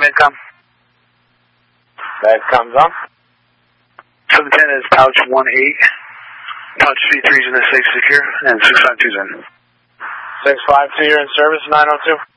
Medcom. Medcom's on. 710 is pouch 18. Pouch 33 is in the 6 secure, and 652 is in. 652, you're in service, 902.